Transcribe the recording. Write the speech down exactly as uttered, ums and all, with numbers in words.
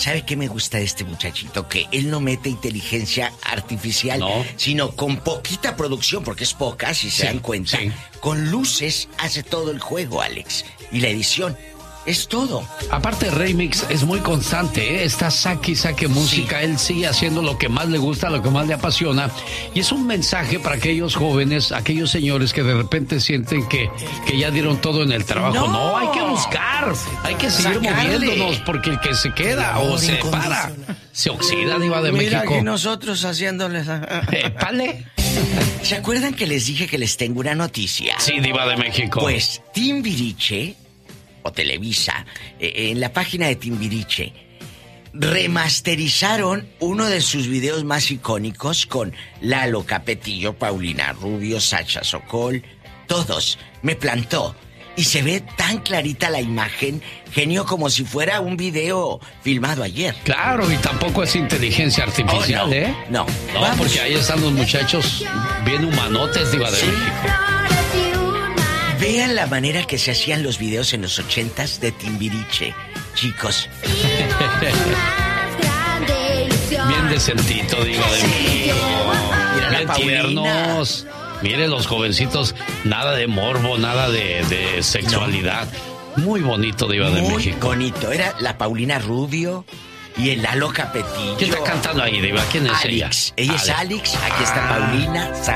¿sabe qué me gusta de este muchachito? Que él no mete inteligencia artificial, no. sino con poquita producción, porque es poca, si se sí, dan cuenta. Sí. Con luces hace todo el juego, Alex. Y la edición. Es todo. Aparte, Remix es muy constante, ¿eh? Está saque y saque música. Sí. Él sigue haciendo lo que más le gusta, lo que más le apasiona. Y es un mensaje para aquellos jóvenes, aquellos señores que de repente sienten que, que ya dieron todo en el trabajo. No, no hay que buscar, hay que seguir Sacarle. moviéndonos, porque el que se queda o se para, se oxida, Diva de Mira México. Mira que nosotros haciéndoles... Épale. ¿Se acuerdan que les dije que les tengo una noticia? Sí, Diva de México. Pues Timbiriche... o Televisa, eh, en la página de Timbiriche, remasterizaron uno de sus videos más icónicos con Lalo Capetillo, Paulina Rubio, Sacha Sokol, todos. Me plantó. Y se ve tan clarita la imagen, genio, como si fuera un video filmado ayer. Claro, y tampoco es inteligencia artificial, oh, no, ¿eh? No, no, Vamos. Porque ahí están los muchachos bien humanotes, Diva de sí. México. Vean la manera que se hacían los videos en los ochentas de Timbiriche, chicos. Bien decentito, Diva de México. Mira bien tiernos. Miren los jovencitos, nada de morbo, nada de, de sexualidad. No. Muy bonito, Diva de Muy México. Muy bonito. Era la Paulina Rubio y el Lalo Capetillo. ¿Quién está cantando ahí, Diva? ¿Quién es Alex. ella? Ella es Alex. Aquí está Paulina, Sacha.